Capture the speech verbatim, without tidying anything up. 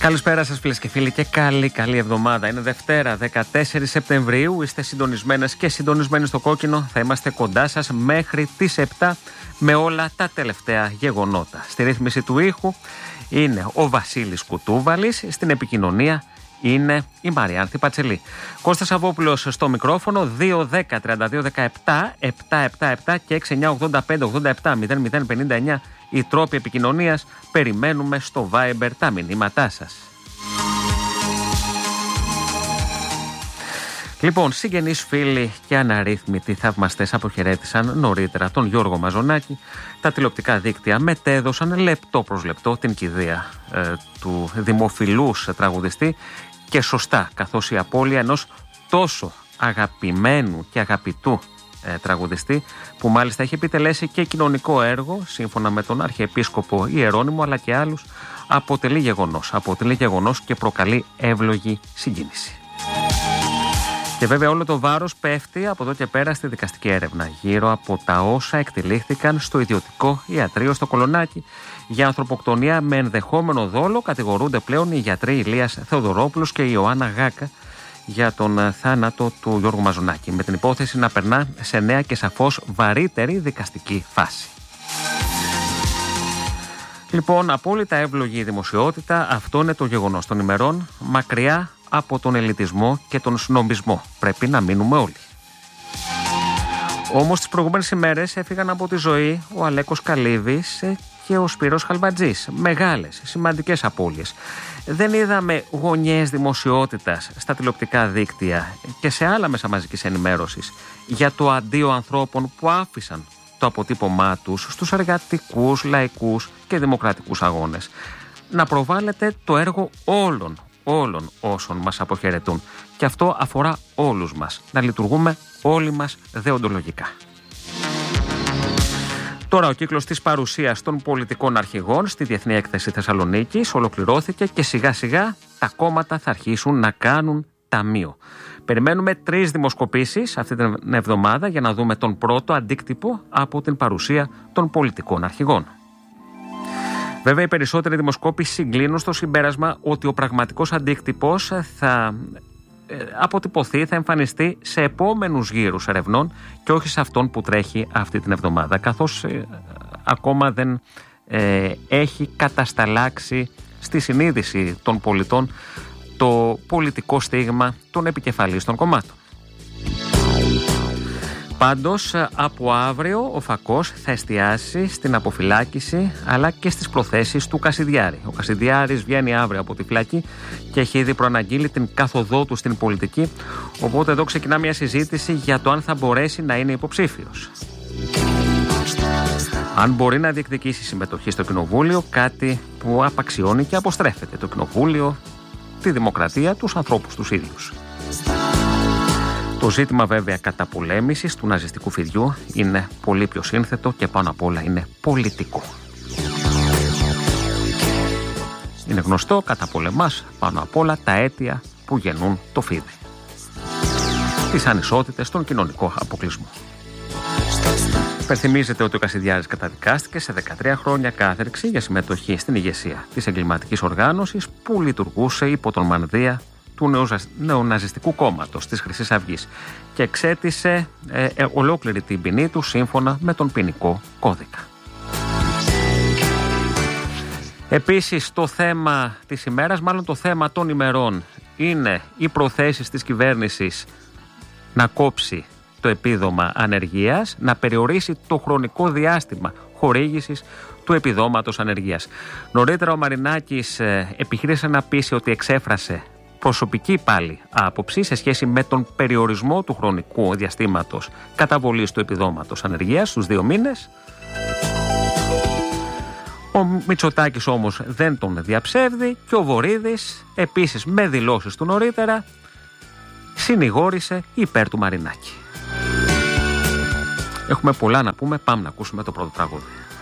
Καλησπέρα σας φίλες και φίλοι και καλή καλή εβδομάδα. Είναι Δευτέρα δεκατέσσερις Σεπτεμβρίου, είστε συντονισμένες και συντονισμένοι στο κόκκινο. Θα είμαστε κοντά σας μέχρι τις επτά με όλα τα τελευταία γεγονότα. Στη ρύθμιση του ήχου είναι ο Βασίλης Κουτούβαλης, στην επικοινωνία είναι η Μαριάνθη Πατσελή. Κώστας Αβόπουλος στο μικρόφωνο, δύο δέκα τριάντα δύο δεκαεπτά επτακόσια εβδομήντα επτά και έξι εννιά ογδόντα πέντε ογδόντα επτά μηδέν μηδέν πενήντα εννιά οι τρόποι επικοινωνίας. Περιμένουμε στο Viber τα μηνύματά σας. Λοιπόν, συγγενείς, φίλοι και αναρρύθμιτοι θαυμαστές αποχαιρέτησαν νωρίτερα τον Γιώργο Μαζονάκη. Τα τηλεοπτικά δίκτυα μετέδωσαν λεπτό προς λεπτό την κηδεία ε, του δημοφιλούς τραγουδιστή και σωστά, καθώς η απώλεια ενός τόσο αγαπημένου και αγαπητού ε, τραγουδιστή, που μάλιστα έχει επιτελέσει και κοινωνικό έργο σύμφωνα με τον Αρχιεπίσκοπο Ιερώνυμο αλλά και άλλους, αποτελεί γεγονός, αποτελεί γεγονός και προκαλεί εύλογη συγκίνηση. Και βέβαια όλο το βάρος πέφτει από εδώ και πέρα στη δικαστική έρευνα γύρω από τα όσα εκτελήχθηκαν στο ιδιωτικό ιατρείο στο Κολονάκι. Για ανθρωποκτονία με ενδεχόμενο δόλο κατηγορούνται πλέον οι γιατροί Ηλίας Θεοδωρόπουλος και η Ιωάννα Γάκα για τον θάνατο του Γιώργου Μαζονάκη, με την υπόθεση να περνά σε νέα και σαφώς βαρύτερη δικαστική φάση. Λοιπόν, απόλυτα εύλογη η δημοσιότητα, αυτό είναι το γεγονός των ημερών, μακριά από τον ελιτισμό και τον σνομπισμό. Πρέπει να μείνουμε όλοι. Όμως τις προηγούμενες ημέρες έφυγαν από τη ζωή ο Αλέκος Καλύβης και ο Σπύρος Χαλβατζής. Μεγάλες, σημαντικές απώλειες. Δεν είδαμε γωνιές δημοσιότητας στα τηλεοπτικά δίκτυα και σε άλλα μέσα μαζικής ενημέρωσης για το αντίο ανθρώπων που άφησαν το αποτύπωμά τους στους εργατικούς, λαϊκούς και δημοκρατικούς αγώνες. Να προβάλλεται το έργο όλων, όλων όσων μας αποχαιρετούν. Και αυτό αφορά όλους μας. Να λειτουργούμε όλοι μας δεοντολογικά. Τώρα ο κύκλος της παρουσίας των πολιτικών αρχηγών στη Διεθνή Έκθεση Θεσσαλονίκης ολοκληρώθηκε και σιγά σιγά τα κόμματα θα αρχίσουν να κάνουν ταμείο. Περιμένουμε τρεις δημοσκοπήσεις αυτή την εβδομάδα για να δούμε τον πρώτο αντίκτυπο από την παρουσία των πολιτικών αρχηγών. Βέβαια, οι περισσότεροι δημοσκόποι συγκλίνουν στο συμπέρασμα ότι ο πραγματικός αντίκτυπος θα αποτυπωθεί, θα εμφανιστεί σε επόμενους γύρους ερευνών και όχι σε αυτόν που τρέχει αυτή την εβδομάδα, καθώς ε, ακόμα δεν ε, έχει κατασταλάξει στη συνείδηση των πολιτών το πολιτικό στίγμα των επικεφαλής των κομμάτων. Πάντως, από αύριο ο φακός θα εστιάσει στην αποφυλάκηση αλλά και στις προθέσεις του Κασιδιάρη. Ο Κασιδιάρης βγαίνει αύριο από τη φυλακή και έχει ήδη προαναγγείλει την κάθοδό του στην πολιτική, οπότε εδώ ξεκινά μια συζήτηση για το αν θα μπορέσει να είναι υποψήφιος. Αν μπορεί να διεκδικήσει συμμετοχή στο κοινοβούλιο, κάτι που απαξιώνει και αποστρέφεται το κοινοβούλιο, τη δημοκρατία, τους ανθρώπους τους ίδιους. Το ζήτημα βέβαια καταπολέμησης του ναζιστικού φιδιού είναι πολύ πιο σύνθετο και πάνω απ' όλα είναι πολιτικό. Είναι γνωστό, καταπολεμάς πάνω απ' όλα τα αίτια που γεννούν το φίδι. Τις ανισότητες, τον κοινωνικό αποκλεισμό. Υπενθυμίζεται ότι ο Κασιδιάρης καταδικάστηκε σε δεκατρία χρόνια κάθερξη για συμμετοχή στην ηγεσία της εγκληματικής οργάνωσης που λειτουργούσε υπό τον μανδύα του νεοναζιστικού κόμματος της Χρυσής Αυγής και εξέτησε ε, ε, ολόκληρη την ποινή του σύμφωνα με τον ποινικό κώδικα. Επίσης, το θέμα της ημέρας, μάλλον το θέμα των ημερών, είναι οι προθέσεις της κυβέρνησης να κόψει το επίδομα ανεργίας, να περιορίσει το χρονικό διάστημα χορήγησης του επιδόματος ανεργίας. Νωρίτερα ο Μαρινάκης ε, επιχείρησε να πείσει ότι εξέφρασε προσωπική πάλι άποψη σε σχέση με τον περιορισμό του χρονικού διαστήματος καταβολής του επιδόματος ανεργίας στους δύο μήνες. Ο Μητσοτάκης όμως δεν τον διαψεύδει και ο Βορίδης επίσης με δηλώσεις του νωρίτερα συνηγόρησε υπέρ του Μαρινάκη. Έχουμε πολλά να πούμε, πάμε να ακούσουμε το πρώτο τραγούδι.